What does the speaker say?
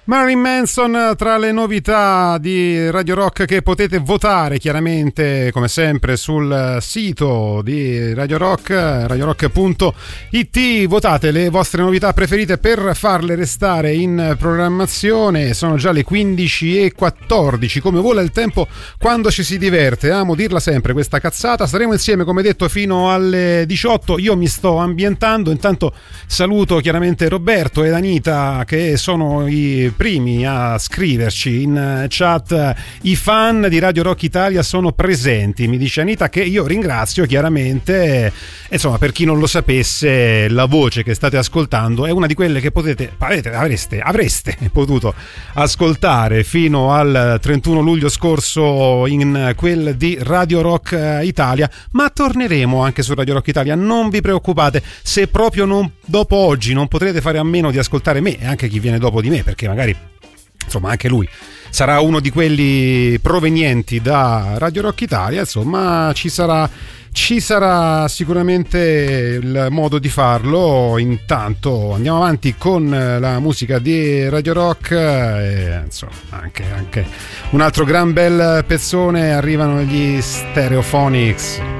Marilyn Manson tra le novità di Radio Rock che potete votare chiaramente come sempre sul sito di Radio Rock, radiorock.it. Votate le vostre novità preferite per farle restare in programmazione. Sono già le 15:14, come vola il tempo quando ci si diverte. Amo dirla sempre questa cazzata. Staremo insieme come detto fino alle 18. Io mi sto ambientando, intanto saluto chiaramente Roberto ed Anita che sono i primi a scriverci in chat. I fan di Radio Rock Italia sono presenti, mi dice Anita, che io ringrazio chiaramente. Insomma, per chi non lo sapesse, la voce che state ascoltando è una di quelle che avreste potuto ascoltare fino al 31 luglio scorso in quel di Radio Rock Italia, ma torneremo anche su Radio Rock Italia, non vi preoccupate. Se proprio dopo oggi non potrete fare a meno di ascoltare me e anche chi viene dopo di me, perché magari insomma anche lui sarà uno di quelli provenienti da Radio Rock Italia, insomma ci sarà sicuramente il modo di farlo. Intanto andiamo avanti con la musica di Radio Rock e insomma anche un altro gran bel pezzone. Arrivano gli Stereophonics.